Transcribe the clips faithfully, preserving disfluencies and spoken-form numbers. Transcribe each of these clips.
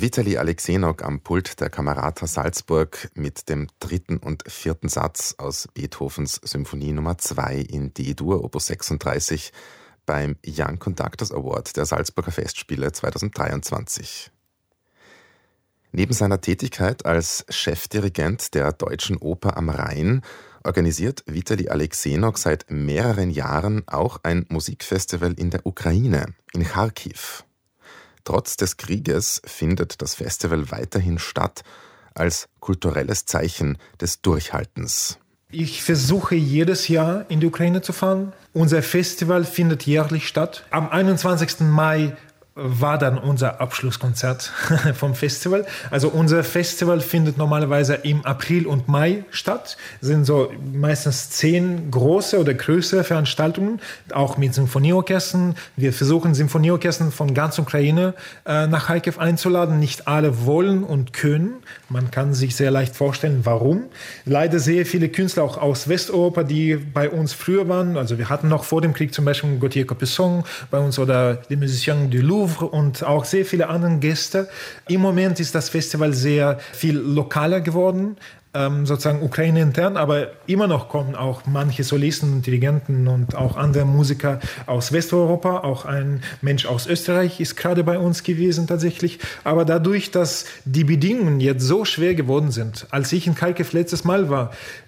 Witali Alexenok am Pult der Camerata Salzburg mit dem dritten und vierten Satz aus Beethovens Symphonie Nummer zwei in D-Dur, Opus sechsunddreißig, beim Young Conductors Award der Salzburger Festspiele zweitausenddreiundzwanzig. Neben seiner Tätigkeit als Chefdirigent der Deutschen Oper am Rhein organisiert Witali Alexenok seit mehreren Jahren auch ein Musikfestival in der Ukraine, in Charkiw. Trotz des Krieges findet das Festival weiterhin statt als kulturelles Zeichen des Durchhaltens. Ich versuche jedes Jahr in die Ukraine zu fahren. Unser Festival findet jährlich statt. Am einundzwanzigsten Mai war dann unser Abschlusskonzert vom Festival. Also unser Festival findet normalerweise im April und Mai statt. Es sind so meistens zehn große oder größere Veranstaltungen, auch mit Symphonieorchestern. Wir versuchen Symphonieorchestern von ganz Ukraine äh, nach Charkiw einzuladen. Nicht alle wollen und können. Man kann sich sehr leicht vorstellen, warum. Leider sehr viele Künstler auch aus Westeuropa, die bei uns früher waren. Also wir hatten noch vor dem Krieg zum Beispiel Gauthier Capuçon bei uns oder die Musiciens du Louvre und auch sehr viele andere Gäste. Im Moment ist das Festival sehr viel lokaler geworden, ähm, sozusagen Ukraine intern, aber immer noch kommen auch manche Solisten und Dirigenten und auch andere Musiker aus Westeuropa. Auch ein Mensch aus Österreich ist gerade bei uns gewesen tatsächlich. Aber dadurch, dass die Bedingungen jetzt so schwer geworden sind, als ich in Charkiw letztes Mal war,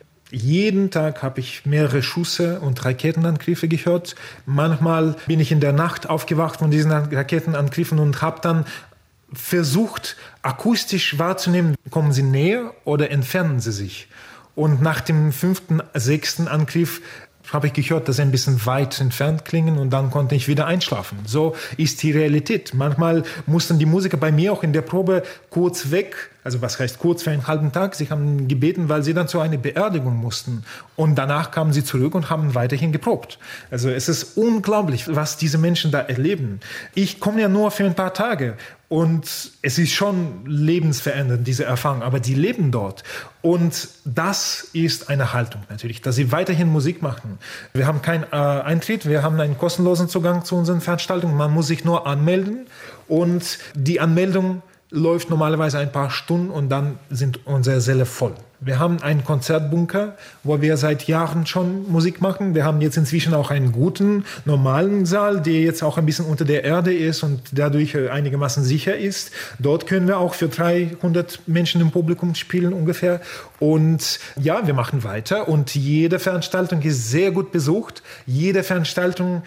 jeden Tag habe ich mehrere Schüsse und Raketenangriffe gehört. Manchmal bin ich in der Nacht aufgewacht von diesen Raketenangriffen und habe dann versucht, akustisch wahrzunehmen, kommen sie näher oder entfernen sie sich. Und nach dem fünften, sechsten Angriff habe ich gehört, dass sie ein bisschen weit entfernt klingen und dann konnte ich wieder einschlafen. So ist die Realität. Manchmal mussten die Musiker bei mir auch in der Probe kurz weg, also was heißt kurz für einen halben Tag, sie haben gebeten, weil sie dann zu einer Beerdigung mussten. Und danach kamen sie zurück und haben weiterhin geprobt. Also es ist unglaublich, was diese Menschen da erleben. Ich komme ja nur für ein paar Tage und es ist schon lebensverändernd, diese Erfahrung, aber die leben dort. Und das ist eine Haltung natürlich, dass sie weiterhin Musik machen. Wir haben keinen äh, Eintritt, wir haben einen kostenlosen Zugang zu unseren Veranstaltungen. Man muss sich nur anmelden und die Anmeldung läuft normalerweise ein paar Stunden und dann sind unsere Säle voll. Wir haben einen Konzertbunker, wo wir seit Jahren schon Musik machen. Wir haben jetzt inzwischen auch einen guten, normalen Saal, der jetzt auch ein bisschen unter der Erde ist und dadurch einigermaßen sicher ist. Dort können wir auch für dreihundert Menschen im Publikum spielen ungefähr. Und ja, wir machen weiter und jede Veranstaltung ist sehr gut besucht. Jede Veranstaltung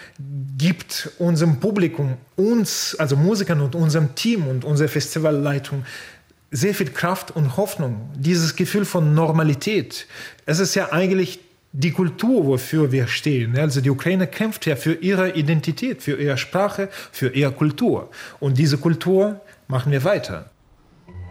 gibt unserem Publikum, uns, also Musikern und unserem Team und unserer Festivalleitung sehr viel Kraft und Hoffnung, dieses Gefühl von Normalität. Es ist ja eigentlich die Kultur, wofür wir stehen. Also die Ukraine kämpft ja für ihre Identität, für ihre Sprache, für ihre Kultur. Und diese Kultur machen wir weiter.